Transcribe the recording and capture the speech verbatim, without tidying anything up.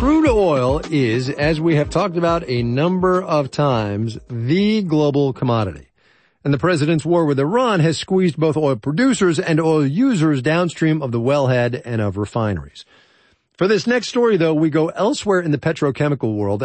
Crude oil is, as we have talked about a number of times, the global commodity. And the president's war with Iran has squeezed both oil producers and oil users downstream of the wellhead and of refineries. For this next story, though, we go elsewhere in the petrochemical world.